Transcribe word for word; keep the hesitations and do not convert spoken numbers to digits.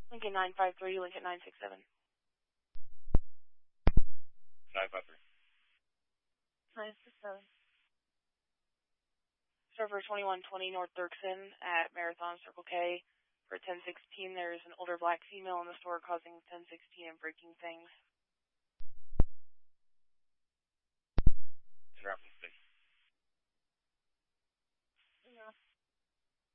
Lincoln nine five three, Lincoln nine six seven. nine five three. nine six seven. Server twenty-one twenty North Dirksen at Marathon Circle K. For ten sixteen, there is an older black female in the store causing ten sixteen and breaking things.